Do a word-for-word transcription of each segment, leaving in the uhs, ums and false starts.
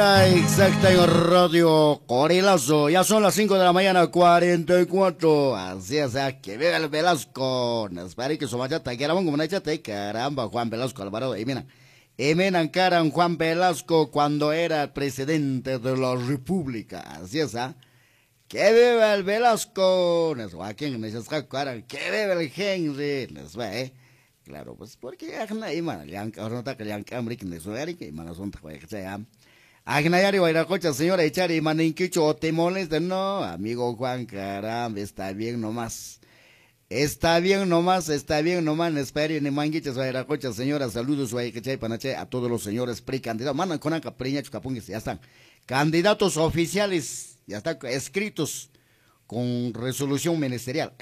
Exacta en Radio Corilazo, ya son las cinco de la mañana, cuarenta y cuatro. Así es, que viva el Velasco. Nos parece que su machata, que era como una chata, caramba, Juan Velasco Alvarado. Y mira, y miran cara Juan Velasco cuando era presidente de la República. Así es, ¿ah? Que viva el Velasco. Nos va aquí en esa cara, que viva el Henry. Nos va, ¿eh? Claro, pues porque ahora no está que le han cambiado que no es que manos son que sea. Agnayari Guayracocha, señora Echari, Maninquicho, o te molesta, no, amigo Juan, caramba, está bien nomás. Está bien nomás, está bien nomás, espero ni manguiches Guayracocha, señora, saludos Guaycachay, Panache, a todos los señores precandidatos, mandan con acá preña chucapungues, ya están. Candidatos oficiales, ya están escritos con resolución ministerial.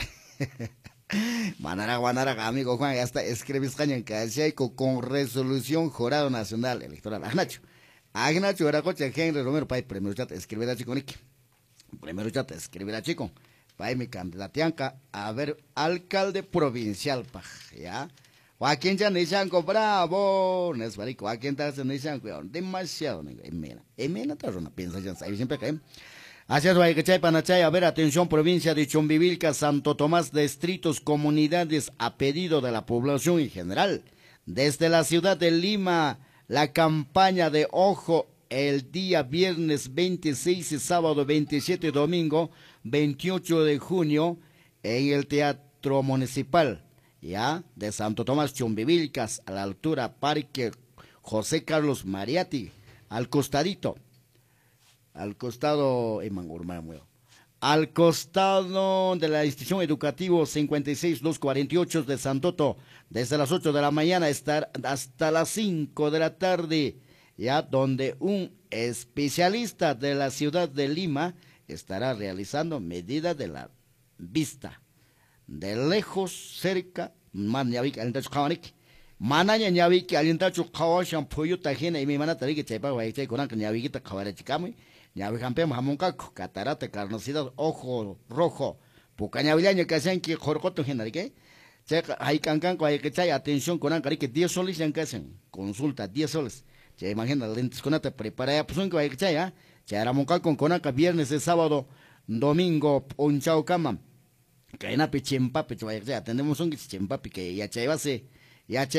Manara, manara, amigo Juan, ya está escribis cañan con resolución jurado nacional electoral. Agnacho. Agnacho era coche Henry Romero Pai, primero chat escribirá chico Nick. Primero chat escribirá chico. Pai mi candidatianca a ver alcalde provincial pa, ya. Joaquín ya Nishanko, bravo, Nesbarico, Joaquín Tarse Nishanko, demasiado, emena, emena tarona, piensa ya, siempre que. Así es, Guaycachay, Panachay, a ver, atención, provincia de Chumbivilca, Santo Tomás, distritos, comunidades, a pedido de la población en general. Desde la ciudad de Lima, la campaña de Ojo el día viernes veintiséis y sábado veintisiete y domingo veintiocho de junio en el Teatro Municipal, ya, de Santo Tomás, Chumbivilcas, a la altura Parque José Carlos Mariatti, al costadito. Al costado, al costado de la institución educativa cincuenta y seis mil doscientos cuarenta y ocho de Santoto, desde las ocho de la mañana hasta, hasta las cinco de la tarde, ya donde un especialista de la ciudad de Lima estará realizando medidas de la vista, de lejos, cerca, Mananya ñawiki alintachu kawashan puyo tajena y mi mana tariki chepa guayche con que ñawiki kawarechikami ñawi hampem hamonka catarata carnosidad ojo rojo pucañavilaña que hacen que jorcoto genarique che hay cancan que chay atención con ancari que diez soles ya que hacen consulta diez soles che imagina lentes con ata prepara ya pues un que chay ya che aramonka con conaca viernes y sábado domingo ponchao cama que na pichimpa picho atendemos un chimpapi que ya chay base ya